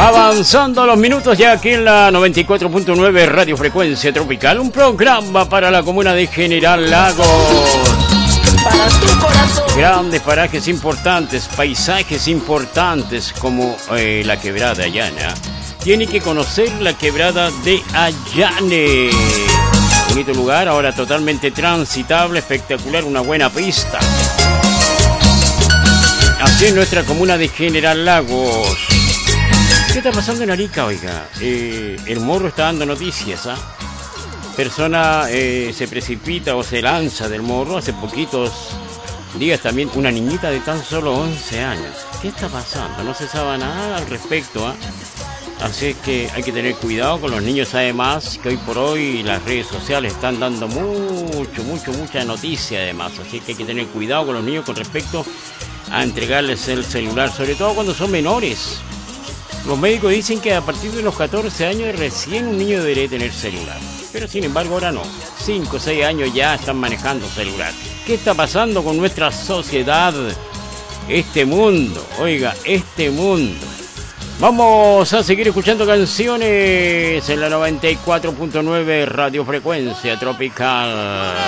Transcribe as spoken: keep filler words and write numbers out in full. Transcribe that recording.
Avanzando los minutos ya aquí en la noventa y cuatro punto nueve Radio Frecuencia Tropical, un programa para la comuna de General Lagos. Para tu corazón. Grandes parajes importantes, paisajes importantes como eh, la Quebrada Llana. Tiene que conocer la Quebrada de Allane. Bonito lugar, ahora totalmente transitable, espectacular, una buena pista. Así es nuestra comuna de General Lagos. ¿Qué está pasando en Arica, oiga? Eh, el Morro está dando noticias, ¿ah? Persona eh, se precipita o se lanza del Morro. Hace poquitos días también una niñita de tan solo once años. ¿Qué está pasando? No se sabe nada al respecto, ¿ah? Así es que hay que tener cuidado con los niños, además, que hoy por hoy las redes sociales están dando mucho, mucho, mucha noticia, además. Así que hay que tener cuidado con los niños con respecto a entregarles el celular, sobre todo cuando son menores. Los médicos dicen que a partir de los catorce años recién un niño debería tener celular. Pero sin embargo ahora no. cinco o seis años ya están manejando celular. ¿Qué está pasando con nuestra sociedad? Este mundo, oiga, este mundo. Vamos a seguir escuchando canciones en la noventa y cuatro punto nueve Radio Frecuencia Tropical.